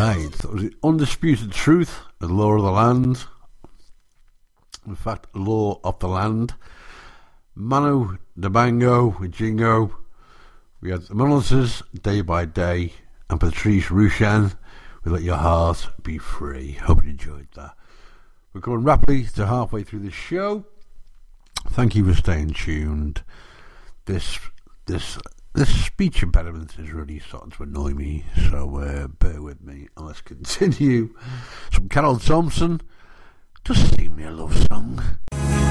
Right, that was the Undisputed Truth, the Law of the Land. In fact, Law of the Land. Manu Dibango with Jingo. We had the Mullins, Day by Day, and Patrice Rushen with Let Your Heart Be Free. Hope you enjoyed that. We're going rapidly to halfway through the show. Thank you for staying tuned. This speech impediment is really starting to annoy me, so bear with me and let's continue. Some Carol Thompson, just sing me a love song.